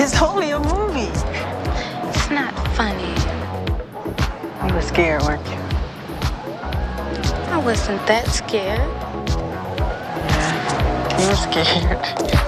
It's only a movie. It's not funny. You were scared, weren't you? I wasn't that scared. Yeah, you were scared.